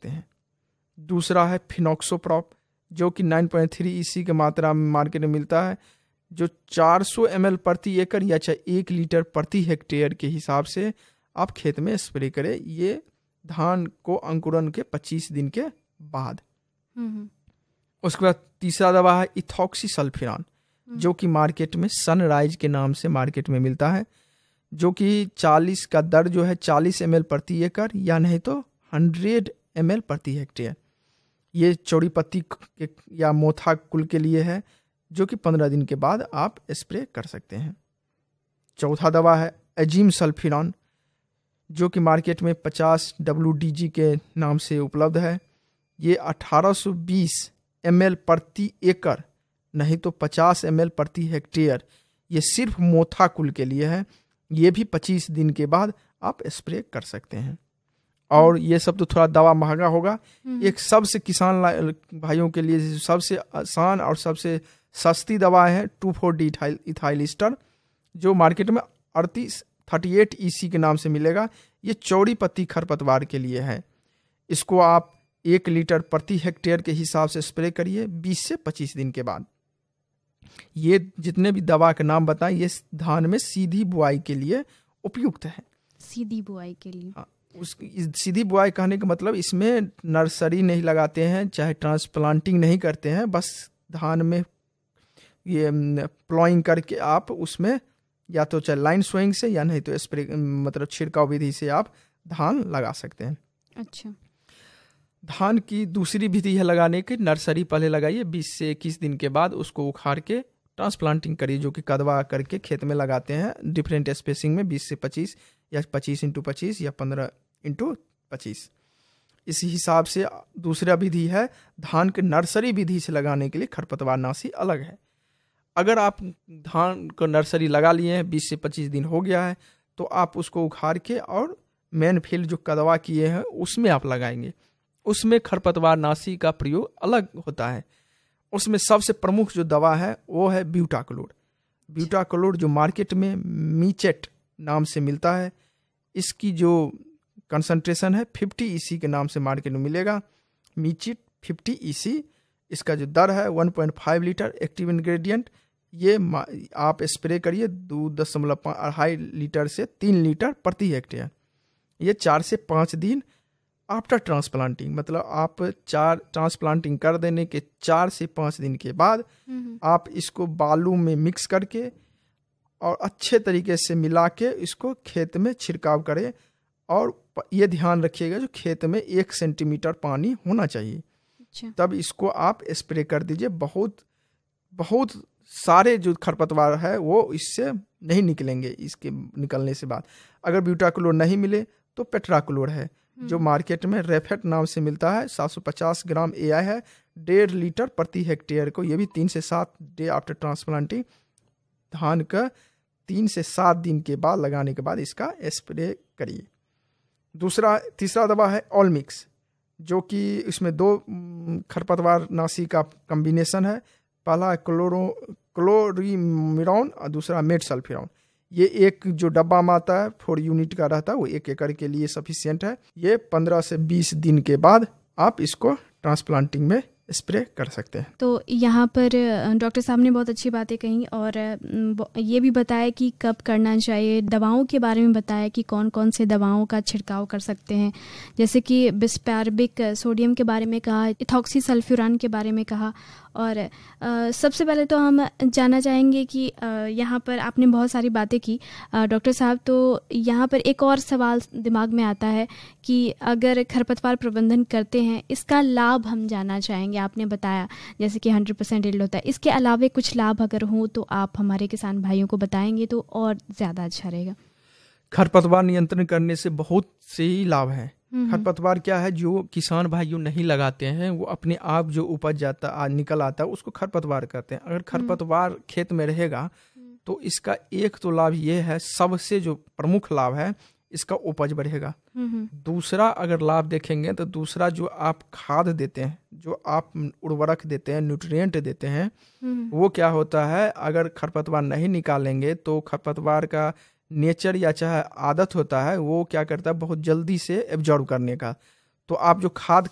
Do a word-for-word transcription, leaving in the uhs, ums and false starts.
सकते हैं। दूसरा है फिनॉक्सोप्रॉप, जो कि नौ पॉइंट तीन ईसी की मात्रा में मार्केट में मिलता है, जो चार सौ एम एल प्रति एकड़ या चाहे एक लीटर प्रति हेक्टेयर के हिसाब से आप खेत में स्प्रे करें। ये धान को अंकुरन के पच्चीस दिन के बाद। उसके बाद तीसरा दवा है इथॉक्सीसल्फिरान, जो कि मार्केट में सनराइज के नाम से मार्केट में मिलता है, जो कि चालीस का दर जो है चालीस एम एल प्रति एकड़ या नहीं तो सौ एम एल प्रति हेक्टेयर। ये चौड़ी पत्ती के या मोथा कुल के लिए है, जो कि पंद्रह दिन के बाद आप स्प्रे कर सकते हैं। चौथा दवा है एजीम सल्फिरान, जो कि मार्केट में पचास डब्ल्यू डी जी के नाम से उपलब्ध है। ये अठारह सौ बीस एम एल प्रति एकड़ नहीं तो पचास एम एल प्रति हेक्टेयर, ये सिर्फ मोथा कुल के लिए है। ये भी पच्चीस दिन के बाद आप स्प्रे कर सकते हैं। और ये सब तो थोड़ा दवा महंगा होगा। एक सबसे किसान भाइयों के लिए सबसे आसान और सबसे सस्ती दवा है to four D ethyl Easter, जो मार्केट में अड़तीस थर्टी एट ई सी के नाम से मिलेगा। ये चौड़ी पत्ती खरपतवार के लिए है। इसको आप एक लीटर प्रति हेक्टेयर के हिसाब से स्प्रे करिए बीस से पच्चीस दिन के बाद। ये जितने भी दवा के नाम बताएं, ये धान में सीधी बुआई के लिए उपयुक्त है। सीधी बुआई के लिए, हाँ, उस सीधी बुआई कहने का मतलब इसमें नर्सरी नहीं लगाते हैं, चाहे ट्रांसप्लांटिंग नहीं करते हैं, बस धान में ये प्लॉइंग करके आप उसमें या तो चाहे लाइन सोइंग से या नहीं तो स्प्रे मतलब छिड़काव विधि से आप धान लगा सकते हैं। अच्छा, धान की दूसरी विधि है लगाने की, नर्सरी पहले लगाइए, बीस से इक्कीस दिन के बाद उसको उखाड़ के ट्रांसप्लांटिंग करिए, जो कि कदवा करके खेत में लगाते हैं डिफरेंट स्पेसिंग में, बीस से पच्चीस या पच्चीस इंटू पच्चीस या पंद्रह इंटू पच्चीस। इसी हिसाब से दूसरा विधि है धान के नर्सरी विधि से लगाने के लिए खरपतवार नाशी अलग है। अगर आप धान को नर्सरी लगा लिए हैं, बीस से पच्चीस दिन हो गया है, तो आप उसको उखाड़ के और मेन फील्ड जो कदवा किए हैं उसमें आप लगाएंगे। उसमें खरपतवार नाशी का प्रयोग अलग होता है। उसमें सबसे प्रमुख जो दवा है वो है ब्यूटाक्लोर। ब्यूटाक्लोर जो मार्केट में मीचेट नाम से मिलता है, इसकी जो कंसंट्रेशन है पचास ईसी के नाम से मार्केट में मिलेगा। मीचेट पचास ईसी, इसका जो दर है one point five litre active ingredient. ये आप स्प्रे करिए दो दशमलव अढ़ाई लीटर से तीन लीटर प्रति हेक्टेयर। ये चार से पाँच दिन आफ्टर ट्रांसप्लांटिंग, मतलब आप चार ट्रांसप्लांटिंग कर देने के चार से पाँच दिन के बाद आप इसको बालू में मिक्स करके और अच्छे तरीके से मिला के इसको खेत में छिड़काव करें। और ये ध्यान रखिएगा जो खेत में एक सेंटीमीटर पानी होना चाहिए। अच्छा। तब इसको आप स्प्रे कर दीजिए। बहुत बहुत सारे जो खरपतवार है वो इससे नहीं निकलेंगे। इसके निकलने से बाद अगर ब्यूटाक्लोर नहीं मिले तो पेट्राक्लोर है, जो मार्केट में रेफेट नाम से मिलता है। सात सौ पचास ग्राम ए आई है, डेढ़ लीटर प्रति हेक्टेयर को। ये भी तीन से सात डे आफ्टर ट्रांसप्लांटिंग, धान का तीन से सात दिन के बाद लगाने के बाद इसका स्प्रे करिए। दूसरा तीसरा दवा है ऑलमिक्स, जो कि इसमें दो खरपतवार नाशी का कम्बिनेशन है। पहला क्लोरो क्लोरीमिरॉन और दूसरा मेटसल्फिरॉन। ये एक जो डब्बा में आता है फोर यूनिट का रहता है, वो एक एकड़ के लिए सफिशिएंट है। ये पंद्रह से बीस दिन के बाद आप इसको ट्रांसप्लांटिंग में स्प्रे कर सकते हैं। तो यहाँ पर डॉक्टर साहब ने बहुत अच्छी बातें कही और ये भी बताया कि कब करना चाहिए। दवाओं के बारे में बताया कि कौन कौन से दवाओं का छिड़काव कर सकते हैं, जैसे कि बिस्पेरबिक सोडियम के बारे में कहा, इथॉक्सीसल्फ्यूरान के बारे में कहा। और आ, सबसे पहले तो हम जानना चाहेंगे कि आ, यहाँ पर आपने बहुत सारी बातें की डॉक्टर साहब, तो यहाँ पर एक और सवाल दिमाग में आता है कि अगर खरपतवार प्रबंधन करते हैं इसका लाभ हम जानना चाहेंगे। आपने बताया जैसे कि हंड्रेड परसेंट यील्ड होता है, इसके अलावे कुछ लाभ अगर हों तो आप हमारे किसान भाइयों को बताएंगे तो और ज़्यादा अच्छा रहेगा। खरपतवार नियंत्रण करने से बहुत से ही लाभ हैं। खरपतवार क्या है, जो किसान भाइयों नहीं लगाते हैं वो अपने आप जो उपज जाता आ, निकल आता है उसको खरपतवार कहते हैं। अगर खरपतवार खेत में रहेगा तो इसका एक तो लाभ ये है, सबसे जो प्रमुख लाभ है, इसका उपज बढ़ेगा। दूसरा अगर लाभ देखेंगे तो दूसरा जो आप खाद देते हैं, जो आप उर्वरक देते हैं, न्यूट्रिएंट देते हैं, वो क्या होता है, अगर खरपतवार नहीं निकालेंगे तो खरपतवार का नेचर या चाहे आदत होता है वो क्या करता है बहुत जल्दी से एब्जॉर्ब करने का। तो आप जो खाद